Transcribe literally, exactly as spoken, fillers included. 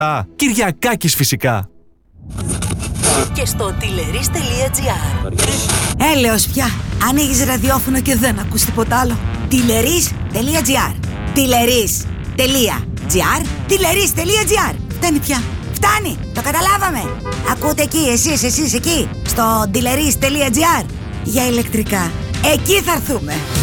Α, Κυριακάκης φυσικά. Και στο τηλερίς.gr. Έλεος πια. Ανοίγεις ραδιόφωνο και δεν ακούς τίποτα άλλο. τηλερίς.gr. τηλερίς.gr. τηλερίς.gr. Φτάνει πια. Φτάνει. Το καταλάβαμε. Ακούτε εκεί, εσείς, εσείς εκεί. Στο τηλερίς.gr. Για ηλεκτρικά. Εκεί θα έρθουμε.